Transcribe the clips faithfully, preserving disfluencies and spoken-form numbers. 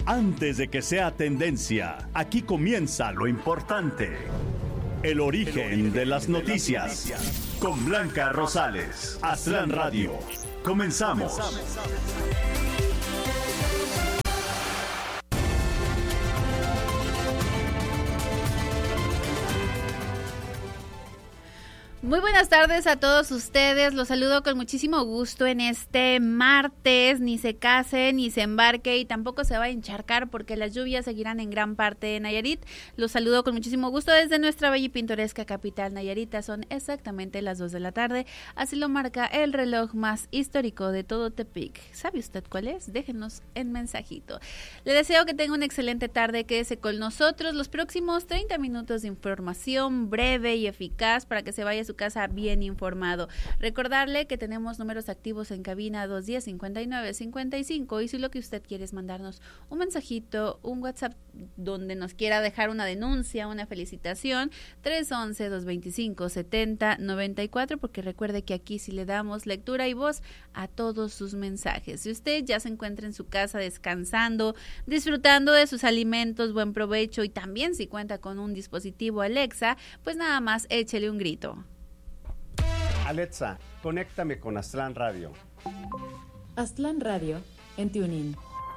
Antes de que sea tendencia, aquí comienza lo importante. El origen, El origen de las noticias. De las noticias. Con Blanca Rosales. Aztlán Radio. Comenzamos. Comenzamos. Muy buenas tardes a todos ustedes, los saludo con muchísimo gusto en este martes, ni se case, ni se embarque y tampoco se va a encharcar porque las lluvias seguirán en gran parte de Nayarit. Los saludo con muchísimo gusto desde nuestra bella y pintoresca capital Nayarita, son exactamente las dos de la tarde, así lo marca el reloj más histórico de todo Tepic. ¿Sabe usted cuál es? Déjenos en mensajito. Le deseo que tenga una excelente tarde, quédese con nosotros los próximos treinta minutos de información breve y eficaz para que se vaya a su casa bien informado. Recordarle que tenemos números activos en cabina dos diez, cincuenta y nueve, cincuenta y cinco y si lo que usted quiere es mandarnos un mensajito, un WhatsApp donde nos quiera dejar una denuncia, una felicitación, tres once, dos veinticinco, setenta, noventa y cuatro, porque recuerde que aquí sí le damos lectura y voz a todos sus mensajes. Si usted ya se encuentra en su casa descansando, disfrutando de sus alimentos, buen provecho y también si cuenta con un dispositivo Alexa, pues nada más échele un grito. Alexa, conéctame con Aztlán Radio. Aztlán Radio en TuneIn.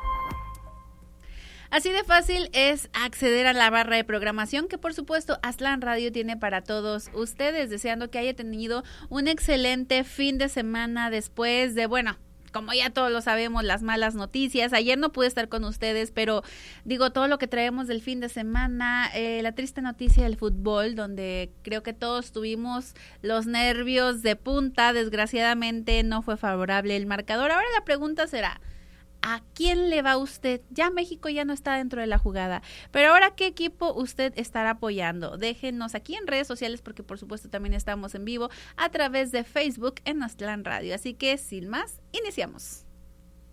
Así de fácil es acceder a la barra de programación que por supuesto Aztlán Radio tiene para todos ustedes, deseando que haya tenido un excelente fin de semana después de, bueno, como ya todos lo sabemos, las malas noticias. Ayer no pude estar con ustedes, pero digo, todo lo que traemos del fin de semana, eh, la triste noticia del fútbol, donde creo que todos tuvimos los nervios de punta, desgraciadamente no fue favorable el marcador. Ahora la pregunta será, ¿a quién le va usted? Ya México ya no está dentro de la jugada, pero ahora ¿qué equipo usted estará apoyando? Déjenos aquí en redes sociales porque por supuesto también estamos en vivo a través de Facebook en Aztlán Radio. Así que sin más, iniciamos.